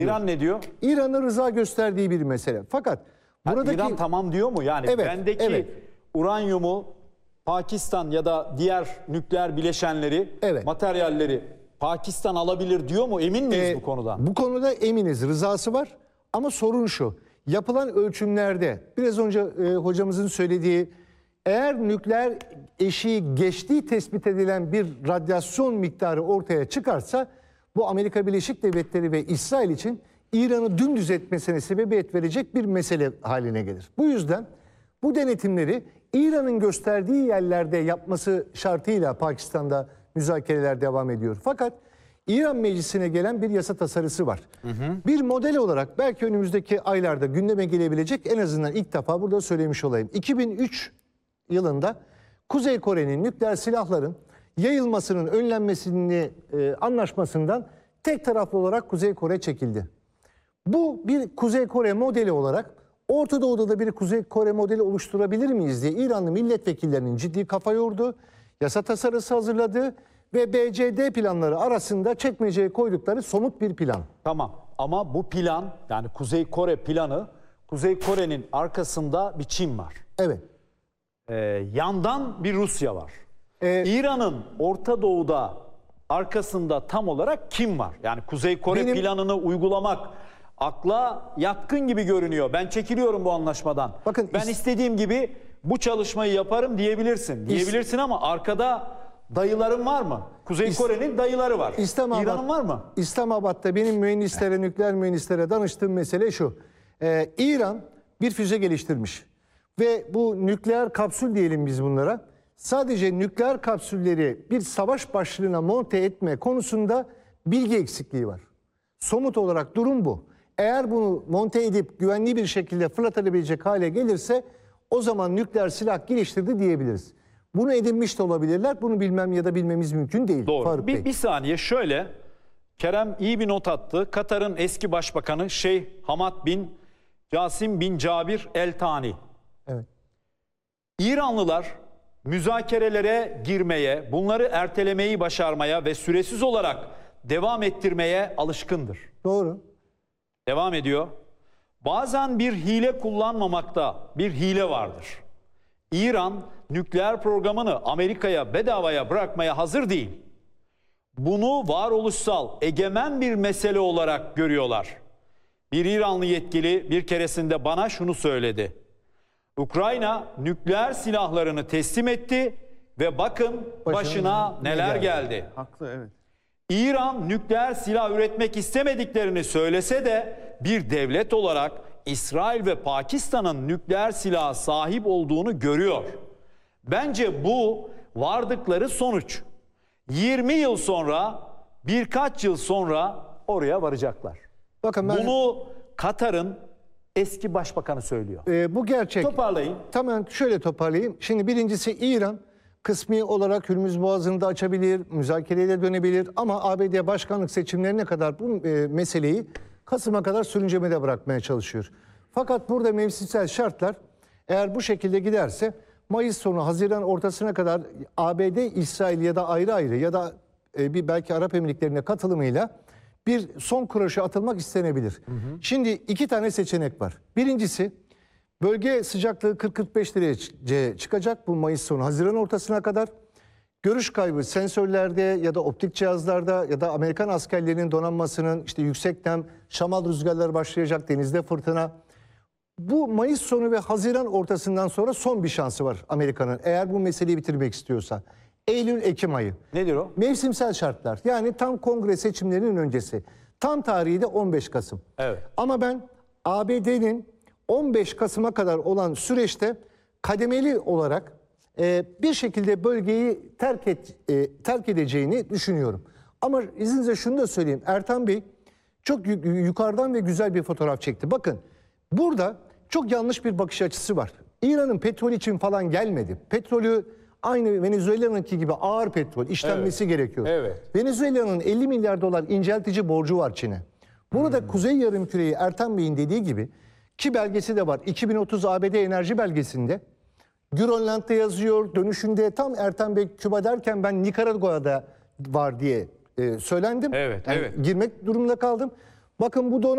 İran ne diyor? İran'ın rıza gösterdiği bir mesele. Fakat buradaki... İran tamam diyor mu? Yani Evet, bendeki evet. uranyumu Pakistan ya da diğer nükleer bileşenleri, Evet. materyalleri Pakistan alabilir diyor mu? Emin miyiz bu konudan? Bu konuda eminiz. Rızası var. Ama sorun şu. Yapılan ölçümlerde biraz önce hocamızın söylediği, eğer nükleer eşiği geçtiği tespit edilen bir radyasyon miktarı ortaya çıkarsa bu Amerika Birleşik Devletleri ve İsrail için İran'ı dümdüz etmesine sebebiyet verecek bir mesele haline gelir. Bu yüzden bu denetimleri İran'ın gösterdiği yerlerde yapması şartıyla Pakistan'da müzakereler devam ediyor. Fakat İran Meclisi'ne gelen bir yasa tasarısı var. Bir model olarak belki önümüzdeki aylarda gündeme gelebilecek, en azından ilk defa burada söylemiş olayım. 2003 yılında Kuzey Kore'nin nükleer silahların yayılmasının önlenmesini anlaşmasından tek taraflı olarak Kuzey Kore çekildi. Bu bir Kuzey Kore modeli olarak Orta Doğu'da da bir Kuzey Kore modeli oluşturabilir miyiz diye İranlı milletvekillerinin ciddi kafa yordu, yasa tasarısı hazırladı ve BCD planları arasında çekmeceye koydukları somut bir plan. Tamam ama bu plan, yani Kuzey Kore planı, Kuzey Kore'nin arkasında bir Çin var. Evet. Yandan bir Rusya var. İran'ın Orta Doğu'da arkasında tam olarak kim var? Yani Kuzey Kore planını uygulamak akla yatkın gibi görünüyor. Ben çekiliyorum bu anlaşmadan. Bakın, ben istediğim gibi bu çalışmayı yaparım diyebilirsin. Diyebilirsin ama arkada dayıların var mı? Kuzey Kore'nin dayıları var. İran'ın var mı? İslamabad'da benim mühendislere, nükleer mühendislere danıştığım mesele şu. İran bir füze geliştirmiş. Ve bu nükleer kapsül diyelim biz bunlara. Sadece nükleer kapsülleri bir savaş başlığına monte etme konusunda bilgi eksikliği var. Somut olarak durum bu. Eğer bunu monte edip güvenli bir şekilde fırlatabilecek hale gelirse o zaman nükleer silah geliştirdi diyebiliriz. Bunu edinmiş de olabilirler. Bunu bilmem ya da bilmemiz mümkün değil. Doğru. Faruk Bey. Bir saniye şöyle. Kerem iyi bir not attı. Katar'ın eski başbakanı Şeyh Hamad bin Casim bin Cabir El Thani. Evet. İranlılar müzakerelere girmeye, bunları ertelemeyi başarmaya ve süresiz olarak devam ettirmeye alışkındır. Doğru. Devam ediyor. Bazen bir hile kullanmamakta bir hile vardır. İran nükleer programını Amerika'ya bedavaya bırakmaya hazır değil. Bunu varoluşsal, egemen bir mesele olarak görüyorlar. Bir İranlı yetkili bir keresinde bana şunu söyledi. Ukrayna nükleer silahlarını teslim etti ve bakın başına neler geldi. Haklı, evet. İran nükleer silah üretmek istemediklerini söylese de bir devlet olarak İsrail ve Pakistan'ın nükleer silaha sahip olduğunu görüyor. Bence bu vardıkları sonuç. 20 yıl sonra, birkaç yıl sonra oraya varacaklar. Bakın bunu Katar'ın eski başbakanı söylüyor. Bu gerçek. Toparlayın. Tamam, şöyle toparlayayım. Şimdi birincisi İran kısmi olarak Hürmüz Boğazı'nı da açabilir, müzakereye dönebilir ama ABD başkanlık seçimlerine kadar bu meseleyi Kasım'a kadar sürüncemede bırakmaya çalışıyor. Fakat burada mevsimsel şartlar eğer bu şekilde giderse Mayıs sonu Haziran ortasına kadar ABD, İsrail ya da ayrı ayrı ya da bir belki Arap Emirlikleri'ne katılımıyla bir son kroşe atılmak istenebilir. Şimdi iki tane seçenek var. Birincisi bölge sıcaklığı 40-45 derece çıkacak bu Mayıs sonu Haziran ortasına kadar. Görüş kaybı sensörlerde ya da optik cihazlarda ya da Amerikan askerlerinin donanmasının işte yüksek nem, şamal rüzgarları başlayacak, denizde fırtına. Bu Mayıs sonu ve Haziran ortasından sonra son bir şansı var Amerika'nın eğer bu meseleyi bitirmek istiyorsa. Eylül-Ekim ayı. Nedir o? Mevsimsel şartlar. Yani tam kongre seçimlerinin öncesi. Tam tarihi de 15 Kasım. Evet. Ama ben ABD'nin 15 Kasım'a kadar olan süreçte kademeli olarak bir şekilde bölgeyi terk edeceğini düşünüyorum. Ama izninizle şunu da söyleyeyim. Ertan Bey çok yukarıdan ve güzel bir fotoğraf çekti. Bakın burada çok yanlış bir bakış açısı var. İran'ın petrol için falan gelmedi. Petrolü aynı Venezuela'nınki gibi ağır petrol işlenmesi gerekiyor. Evet. Venezuela'nın 50 milyar dolar inceltici borcu var Çin'e. Burada Kuzey Yarımküre'yi Ertan Bey'in dediği gibi ki belgesi de var. 2030 ABD enerji belgesinde Grönland'da yazıyor. Dönüşünde tam Ertan Bey Küba derken ben Nikaragua'da var diye söylendim. Evet, yani evet. girmek durumunda kaldım. Bakın bu da